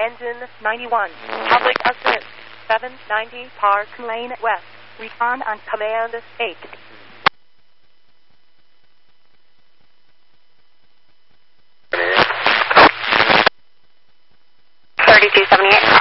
Engine 91. Public assist. 790 Park Lane West. Recon on command 8. 3278.